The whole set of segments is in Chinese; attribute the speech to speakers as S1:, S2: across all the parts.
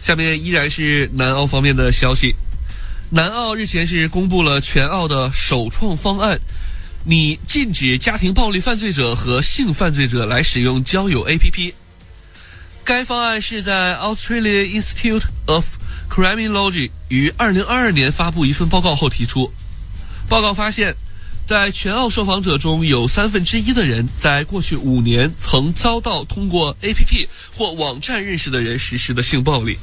S1: 下面依然是南澳方面的消息。南澳日前是公布了全澳的首创方案，拟禁止家庭暴力犯罪者和性犯罪者来使用交友 APP。 该方案是在 Australia Institute of Criminology 于2022年发布一份报告后提出。报告发现，在全澳受访者中有1/3的人在过去5年曾遭到通过 APP 或网站认识的人实施的性暴力。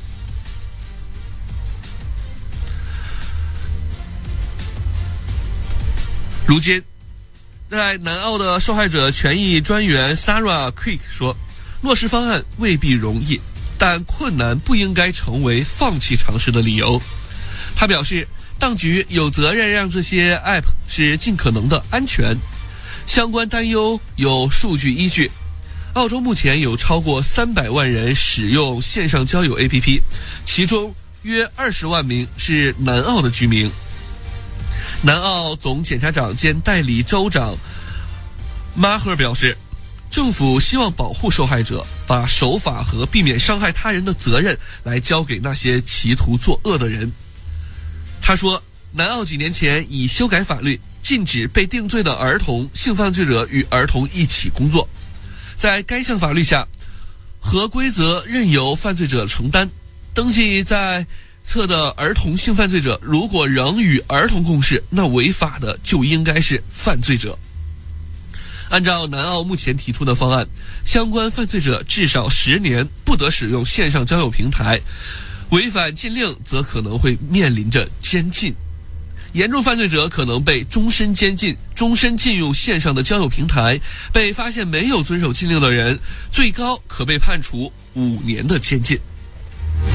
S1: 如今，在南澳的受害者权益专员 Sarah Quick 说，落实方案未必容易，但困难不应该成为放弃尝试的理由。他表示，当局有责任让这些 App 是尽可能的安全，相关担忧有数据依据。澳洲目前有超过300万人使用线上交友 APP， 其中约20万名是南澳的居民。南澳总检察长兼代理州长马赫表示，政府希望保护受害者，把守法和避免伤害他人的责任来交给那些企图作恶的人。他说，南澳几年前已修改法律，禁止被定罪的儿童性犯罪者与儿童一起工作。在该项法律下，合规则任由犯罪者承担。登记在册的儿童性犯罪者如果仍与儿童共事，那违法的就应该是犯罪者。按照南澳目前提出的方案，相关犯罪者至少10年不得使用线上交友平台，违反禁令则可能会面临着监禁。严重犯罪者可能被终身监禁，终身禁用线上的交友平台。被发现没有遵守禁令的人，最高可被判处5年的监禁。